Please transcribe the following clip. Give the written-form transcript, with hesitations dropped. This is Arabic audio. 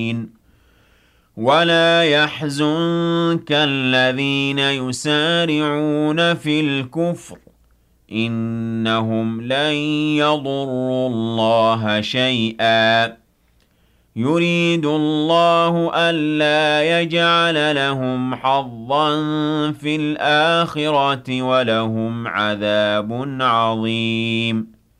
ولا يحزنك الذين يسارعون في الكفر إنهم لن يضروا الله شيئا يريد الله ألا يجعل لهم حظا في الآخرة ولهم عذاب عظيم